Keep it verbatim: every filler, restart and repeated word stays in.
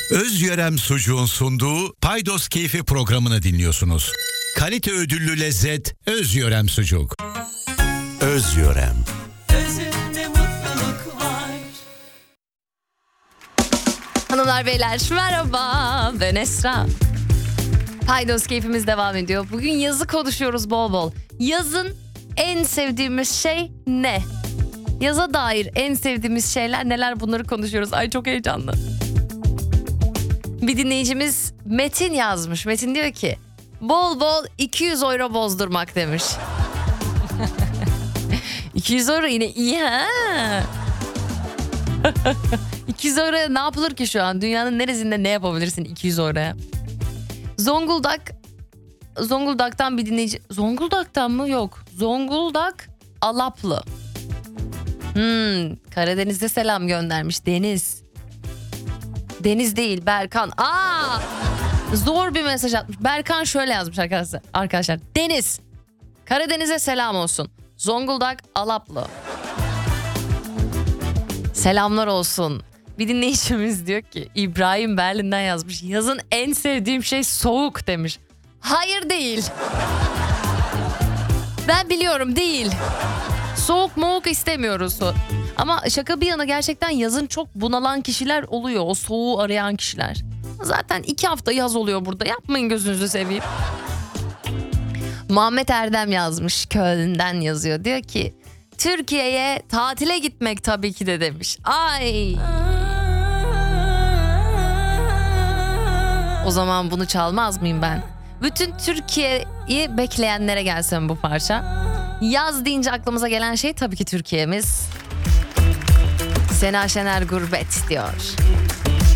Özyörem Sucuğun sunduğu Paydos Keyfi programını dinliyorsunuz. Kalite ödüllü lezzet Özyörem Sucuk. Özyörem. Özünde mutluluk var. Hanımlar beyler merhaba, ben Esra. Paydos Keyfimiz devam ediyor. Bugün yazı konuşuyoruz bol bol. Yazın en sevdiğimiz şey ne? Yaza dair en sevdiğimiz şeyler neler, bunları konuşuyoruz. Ay çok heyecanlı. Bir dinleyicimiz Metin yazmış. Metin diyor ki bol bol iki yüz euro bozdurmak demiş. iki yüz euro yine iyi ha. iki yüz euroya ne yapılır ki şu an? Dünyanın neresinde ne yapabilirsin iki yüz euroya? Zonguldak Zonguldak'tan bir dinleyici. Zonguldak'tan mı? Yok. Zonguldak Alaplı. Hmm, Karadeniz'de selam göndermiş. Deniz. Deniz değil, Berkan. Aa! Zor bir mesaj atmış. Berkan şöyle yazmış arkadaşlar. Arkadaşlar, Deniz. Karadeniz'e selam olsun. Zonguldak Alaplı. Selamlar olsun. Bir dinleyicimiz diyor ki İbrahim Berlin'den yazmış. Yazın en sevdiğim şey soğuk demiş. Hayır değil. Ben biliyorum değil. Soğuk moğuk istemiyoruz. Ama şaka bir yana gerçekten yazın çok bunalan kişiler oluyor. O soğuğu arayan kişiler. Zaten iki hafta yaz oluyor burada. Yapmayın gözünüzü seveyim. Muhammed Erdem yazmış. Köln'den yazıyor. Diyor ki Türkiye'ye tatile gitmek tabii ki de demiş. Ay. O zaman bunu çalmaz mıyım ben? Bütün Türkiye'yi bekleyenlere gelsin bu parça. Yaz deyince aklımıza gelen şey tabii ki Türkiye'miz. Sena Şener gurbet diyor.